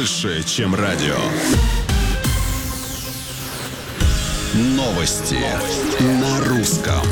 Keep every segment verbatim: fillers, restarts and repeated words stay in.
больше, чем радио. Новости на русском.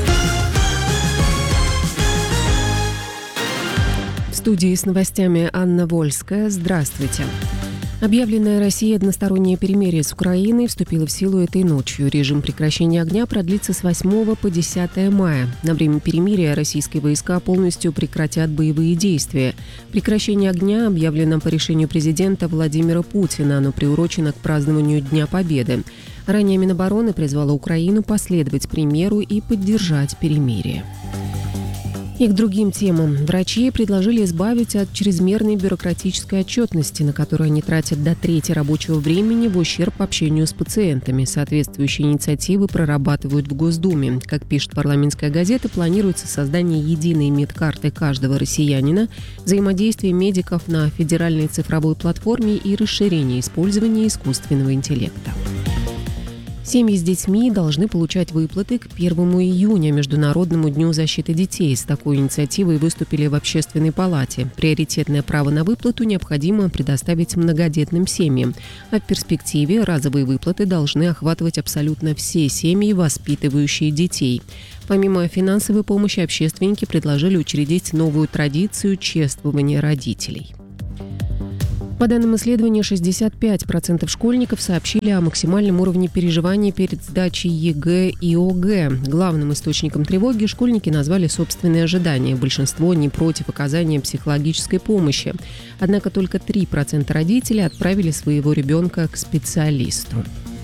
В студии с новостями Анна Вольская. Здравствуйте. Объявленное Россией одностороннее перемирие с Украиной вступило в силу этой ночью. Режим прекращения огня продлится с восьмого по десятое мая. На время перемирия российские войска полностью прекратят боевые действия. Прекращение огня объявлено по решению президента Владимира Путина. Оно приурочено к празднованию Дня Победы. Ранее Минобороны призвала Украину последовать примеру и поддержать перемирие. И к другим темам. Врачи предложили избавить от чрезмерной бюрократической отчетности, на которую они тратят до трети рабочего времени в ущерб общению с пациентами. Соответствующие инициативы прорабатывают в Госдуме. Как пишет парламентская газета, планируется создание единой медкарты каждого россиянина, взаимодействие медиков на федеральной цифровой платформе и расширение использования искусственного интеллекта. Семьи с детьми должны получать выплаты к первому июня, Международному дню защиты детей. С такой инициативой выступили в Общественной палате. Приоритетное право на выплату необходимо предоставить многодетным семьям. А в перспективе разовые выплаты должны охватывать абсолютно все семьи, воспитывающие детей. Помимо финансовой помощи, общественники предложили учредить новую традицию чествования родителей. По данным исследования, шестьдесят пять процентов школьников сообщили о максимальном уровне переживаний перед сдачей ЕГЭ и ОГЭ. Главным источником тревоги школьники назвали собственные ожидания. Большинство не против оказания психологической помощи. Однако только три процента родителей отправили своего ребенка к специалисту.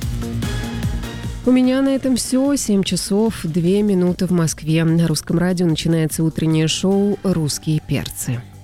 У меня на этом все. семь часов две минуты в Москве. На Русском радио начинается утреннее шоу «Русские перцы».